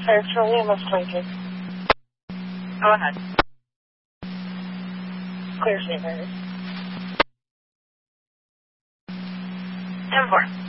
Charlie, Miss Lincoln. Go ahead. Clear St. Mary's. 10-4.